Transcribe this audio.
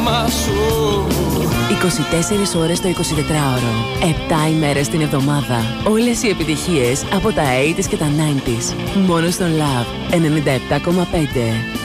24 ώρες το 24ωρο, 7 ημέρες την εβδομάδα. Όλες οι επιτυχίες από τα 80's και τα 90's. Μόνο στον Love 97,5.